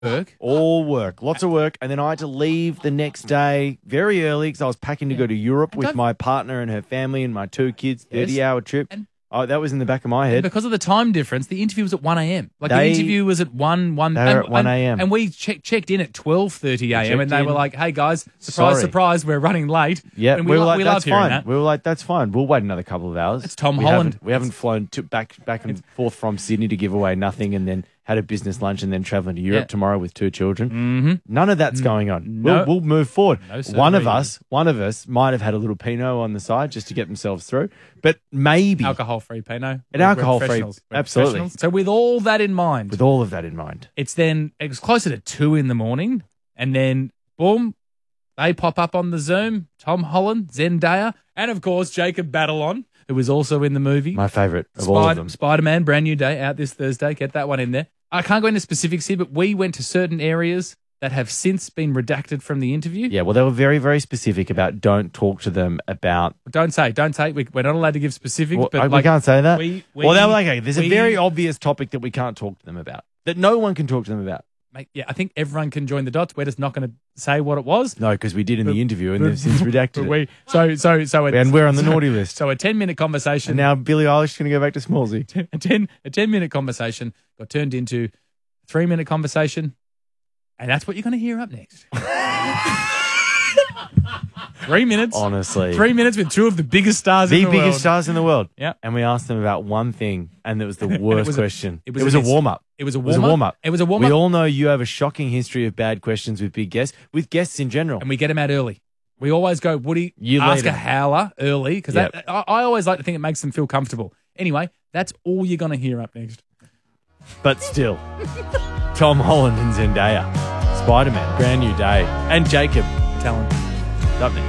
Work. All work. Lots of work. And then I had to leave the next day very early because I was packing to go to Europe with my partner and her family and my 2 kids, 30-hour trip. That was in the back of my head. Because of the time difference, the interview was at 1 a.m. The interview was at 1. They were at 1 a.m. And we checked in at 12:30 a.m. and they were like, hey, guys, surprise, we're running late. Yeah, and we were like, we that's love hearing fine. that. We were like, that's fine. We'll wait another couple of hours. It's Tom Holland. We haven't flown back and forth from Sydney to give away nothing and then had a business lunch and then travelling to Europe tomorrow with 2 children. Mm-hmm. None of that's going on. No. We'll move forward. No, one of us might have had a little Pinot on the side just to get themselves through, but maybe alcohol-free Pinot. An alcohol-free, absolutely. So with all that in mind, with all of that in mind, it was closer to 2 in the morning, and then boom, they pop up on the Zoom. Tom Holland, Zendaya, and of course Jacob Batalon, who was also in the movie. My favourite of all of them. Spider-Man, Brand New Day, out this Thursday. Get that one in there. I can't go into specifics here, but we went to certain areas that have since been redacted from the interview. Yeah, well, they were very, very specific about don't talk to them about... Don't say. We're not allowed to give specifics. Well, but we can't say that? well, they were like, okay, there's a very obvious topic that we can't talk to them about, that no one can talk to them about. Mate, yeah, I think everyone can join the dots. We're just not going to say what it was. No, because we did in the interview and they've since redacted it. And we're on the naughty list. So a 10-minute conversation. And now Billie Eilish is going to go back to Smallsy. A 10-minute conversation got turned into a 3-minute conversation. And that's what you're going to hear up next. 3 minutes. Honestly. 3 minutes with 2 of the biggest stars in the world. The biggest stars in the world. Yeah. And we asked them about one thing, and it was the worst question. It was a warm-up. It was a warm-up. We all know you have a shocking history of bad questions with guests in general. And we get them out early. We always go, Woody, you ask a howler early, because Yep. I always like to think it makes them feel comfortable. Anyway, that's all you're going to hear up next. But still, Tom Holland and Zendaya, Spider-Man, Brand New Day, and Jacob Talent. Up next.